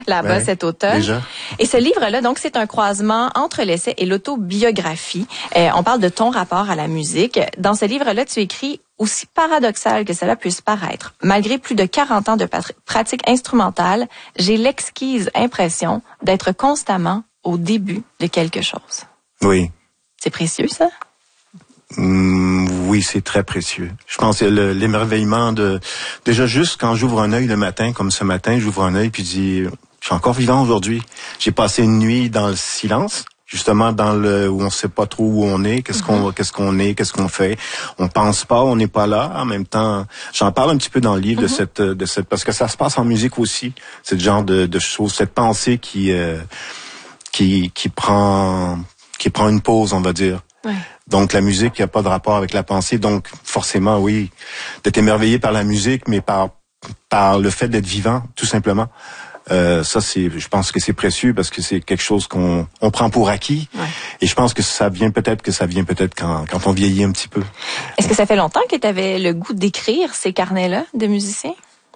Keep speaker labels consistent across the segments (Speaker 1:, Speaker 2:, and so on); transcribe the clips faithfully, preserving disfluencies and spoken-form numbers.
Speaker 1: là-bas
Speaker 2: ouais,
Speaker 1: cet automne.
Speaker 2: Déjà.
Speaker 1: Et ce livre-là, donc, c'est un croisement entre l'essai et l'autobiographie. Euh, on parle de ton rapport à la musique. Dans ce livre-là, tu écris, aussi paradoxal que cela puisse paraître, malgré plus de quarante ans de pat- pratique instrumentale, j'ai l'exquise impression d'être constamment au début de quelque chose.
Speaker 2: Oui.
Speaker 1: C'est précieux, ça?
Speaker 2: Mmh, oui, c'est très précieux. Je pense que le, l'émerveillement de... Déjà, juste quand j'ouvre un œil le matin, comme ce matin, j'ouvre un œil puis je dis, je suis encore vivant aujourd'hui. J'ai passé une nuit dans le silence, justement dans le où on sait pas trop où on est, qu'est-ce mm-hmm. qu'on qu'est-ce qu'on est, qu'est-ce qu'on fait. On pense pas, on n'est pas là. En même temps, j'en parle un petit peu dans le livre mm-hmm. de cette de cette parce que ça se passe en musique aussi. C'est le genre de, de choses, cette pensée qui euh, qui qui prend qui prend une pause, on va dire.
Speaker 1: Ouais.
Speaker 2: Donc la musique, il n'y a pas de rapport avec la pensée. Donc forcément, oui, d'être émerveillé par la musique, mais par par le fait d'être vivant, tout simplement. Euh, ça, c'est, je pense que c'est précieux parce que c'est quelque chose qu'on on prend pour acquis. Ouais. Et je pense que ça vient peut-être que ça vient peut-être quand quand on vieillit un petit peu.
Speaker 1: Est-ce que ça fait longtemps que tu avais le goût d'écrire ces carnets-là de musiciens?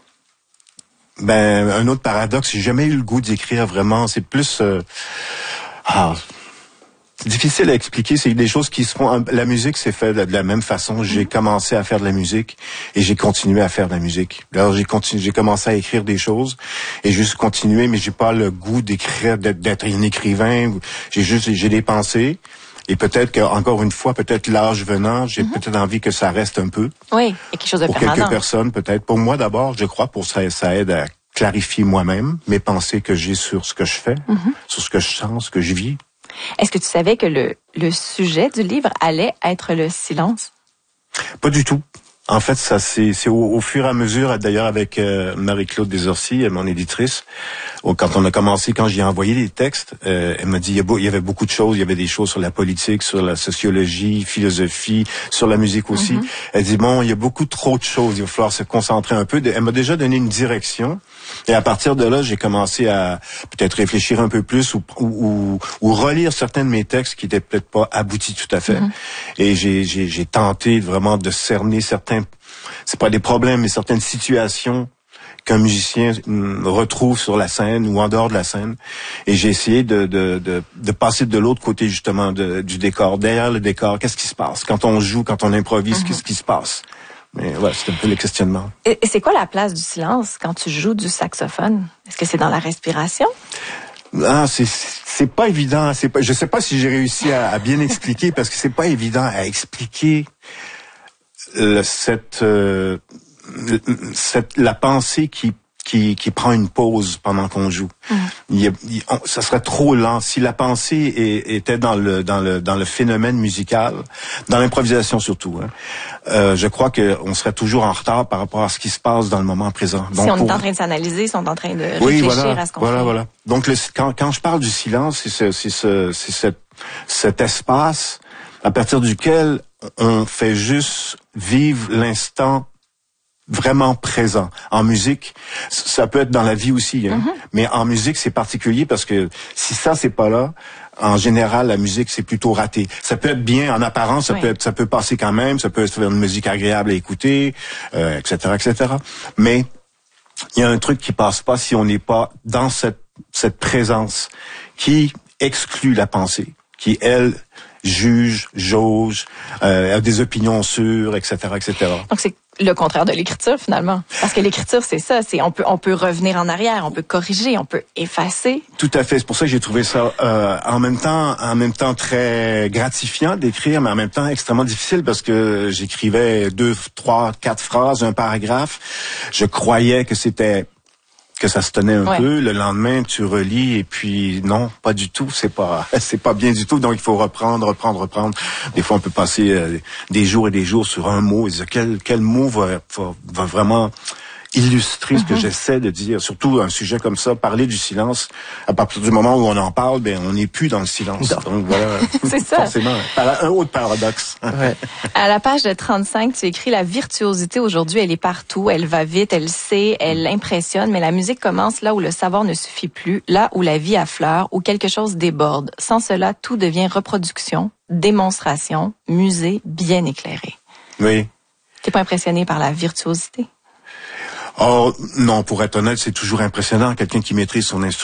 Speaker 2: Ben, un autre paradoxe, j'ai jamais eu le goût d'écrire vraiment. C'est plus euh, ah, c'est difficile à expliquer, c'est des choses qui se font. La musique s'est faite de la même façon. J'ai mmh. commencé à faire de la musique et j'ai continué à faire de la musique. Alors j'ai continué, j'ai commencé à écrire des choses et juste continué, mais j'ai pas le goût d'écrire, d'être, d'être un écrivain. J'ai juste, j'ai des pensées et peut-être que encore une fois, peut-être l'âge venant, j'ai mmh. peut-être envie que ça reste un peu.
Speaker 1: Oui, et quelque chose de
Speaker 2: pour
Speaker 1: permanent.
Speaker 2: Quelques personnes, peut-être. Pour moi d'abord, je crois, pour ça, ça aide à clarifier moi-même mes pensées que j'ai sur ce que je fais, mmh. sur ce que je sens, ce que je vis.
Speaker 1: Est-ce que tu savais que le, le sujet du livre allait être le silence?
Speaker 2: Pas du tout. En fait, ça c'est, c'est au, au fur et à mesure, d'ailleurs avec euh, Marie-Claude Desorcy, mon éditrice, quand on a commencé, quand j'ai envoyé les textes, euh, elle m'a dit il y, a beau, il y avait beaucoup de choses, il y avait des choses sur la politique, sur la sociologie, philosophie, sur la musique aussi. Mm-hmm. Elle dit bon, il y a beaucoup trop de choses, il va falloir se concentrer un peu. Elle m'a déjà donné une direction. Et à partir de là, j'ai commencé à peut-être réfléchir un peu plus ou, ou, ou relire certains de mes textes qui étaient peut-être pas aboutis tout à fait. Mm-hmm. Et j'ai, j'ai, j'ai tenté vraiment de cerner certains, c'est pas des problèmes, mais certaines situations qu'un musicien retrouve sur la scène ou en dehors de la scène. Et j'ai essayé de, de, de, de passer de l'autre côté justement de, du décor, derrière le décor. Qu'est-ce qui se passe quand on joue, quand on improvise, mm-hmm. qu'est-ce qui se passe? Mais voilà, c'est un peu le questionnement.
Speaker 1: Et c'est quoi la place du silence quand tu joues du saxophone? Est-ce que c'est dans la respiration?
Speaker 2: Ah, c'est c'est pas évident. C'est pas. Je sais pas si j'ai réussi à, à bien expliquer parce que c'est pas évident à expliquer le, cette euh, cette la pensée qui qui qui prend une pause pendant qu'on joue. Mmh. Il, y a, il, on, ça serait trop lent si la pensée est, était dans le dans le dans le phénomène musical, dans l'improvisation surtout. Hein. Euh, je crois que on serait toujours en retard par rapport à ce qui se passe dans le moment présent. Donc,
Speaker 1: si on
Speaker 2: pour...
Speaker 1: est en train de s'analyser, si on est en train de
Speaker 2: oui,
Speaker 1: réfléchir
Speaker 2: voilà,
Speaker 1: à ce qu'on
Speaker 2: voilà,
Speaker 1: fait.
Speaker 2: Voilà. Donc le, quand quand je parle du silence, c'est ce c'est ce c'est cet cet espace à partir duquel on fait juste vivre l'instant vraiment présent. En musique, ça peut être dans la vie aussi, hein. Mm-hmm. Mais en musique, c'est particulier parce que si ça, c'est pas là, en général, la musique, c'est plutôt raté. Ça peut être bien en apparence, ça oui. peut être, ça peut passer quand même, ça peut être une musique agréable à écouter, euh, et cetera, et cetera. Mais il y a un truc qui passe pas si on n'est pas dans cette, cette présence qui exclut la pensée, qui, elle, juge, jauge, euh, a des opinions sûres, et cetera, et cetera.
Speaker 1: Donc, c'est le contraire de l'écriture, finalement. Parce que l'écriture, c'est ça. C'est, on peut, on peut revenir en arrière, on peut corriger, on peut effacer.
Speaker 2: Tout à fait. C'est pour ça que j'ai trouvé ça, euh, en même temps, en même temps très gratifiant d'écrire, mais en même temps extrêmement difficile parce que j'écrivais deux, trois, quatre phrases, un paragraphe. Je croyais que c'était, que ça se tenait un ouais. peu. Le lendemain, tu relis et puis non, pas du tout. C'est pas, c'est pas bien du tout. Donc il faut reprendre, reprendre, reprendre. Des fois, on peut passer euh, des jours et des jours sur un mot et dire quel quel mot va, va, va vraiment illustrer mm-hmm. ce que j'essaie de dire. Surtout un sujet comme ça, parler du silence. À partir du moment où on en parle, ben on n'est plus dans le silence. Non. Donc voilà.
Speaker 1: C'est ça.
Speaker 2: Forcément, un autre paradoxe.
Speaker 1: Ouais. À la page de trente-cinq, tu écris la virtuosité aujourd'hui, elle est partout, elle va vite, elle sait, elle impressionne, mais la musique commence là où le savoir ne suffit plus, là où la vie affleure, où quelque chose déborde. Sans cela, tout devient reproduction, démonstration, musée bien éclairé.
Speaker 2: Oui.
Speaker 1: T'es pas impressionné par la virtuosité?
Speaker 2: Oh non, pour être honnête, c'est toujours impressionnant, quelqu'un qui maîtrise son instrument.